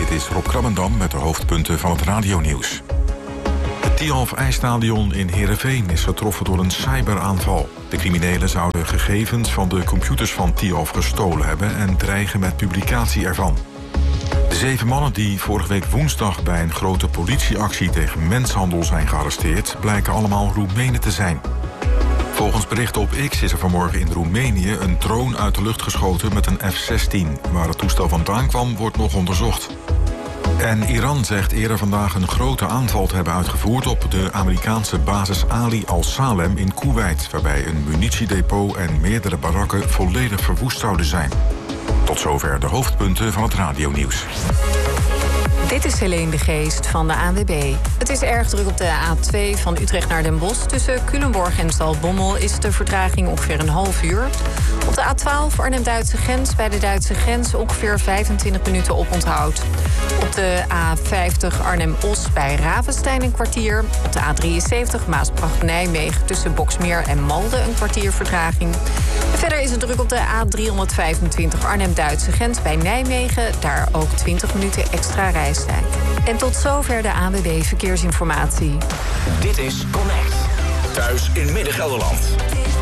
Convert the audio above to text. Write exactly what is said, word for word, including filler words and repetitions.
Dit is Rob Krabbendam met de hoofdpunten van het radionieuws. Het Tialf IJsstadion in Heerenveen is getroffen door een cyberaanval. De criminelen zouden gegevens van de computers van Tialf gestolen hebben en dreigen met publicatie ervan. De zeven mannen die vorige week woensdag bij een grote politieactie tegen menshandel zijn gearresteerd, blijken allemaal Roemenen te zijn. Volgens berichten op X is er vanmorgen in Roemenië een drone uit de lucht geschoten met een F zestien. Waar het toestel vandaan kwam, wordt nog onderzocht. En Iran zegt eerder vandaag een grote aanval te hebben uitgevoerd op de Amerikaanse basis Ali al-Salem in Koeweit, waarbij een munitiedepot en meerdere barakken volledig verwoest zouden zijn. Tot zover de hoofdpunten van het radionieuws. Dit is Helene de Geest van de A N W B. Het is erg druk op de A twee van Utrecht naar Den Bosch. Tussen Culemborg en Zaltbommel is de vertraging ongeveer een half uur. Op de A twaalf Arnhem-Duitse grens bij de Duitse grens ongeveer vijfentwintig minuten oponthoud. Op de A vijftig Arnhem-Os bij Ravenstein een kwartier. Op de A drieënzeventig Maasbracht-Nijmegen tussen Boksmeer en Malden een kwartier vertraging. En verder is het druk op de A driehonderdvijfentwintig Arnhem-Duitse grens bij Nijmegen. Daar ook twintig minuten extra reistijd. En tot zover de A N W B Verkeersinformatie. Dit is Connect. Thuis in Midden-Gelderland.